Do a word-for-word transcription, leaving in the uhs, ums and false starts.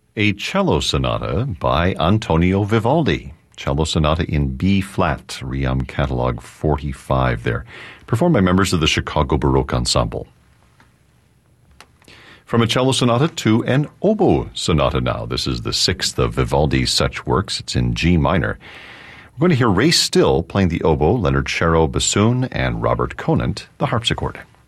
a cello sonata by Antonio Vivaldi. Cello Sonata in B-flat, Ream Catalog forty-five there, performed by members of the Chicago Baroque Ensemble. From a cello sonata to an oboe sonata now. This is the sixth of Vivaldi's such works. It's in G minor. We're going to hear Ray Still playing the oboe, Leonard Sharrow bassoon, and Robert Conant the harpsichord.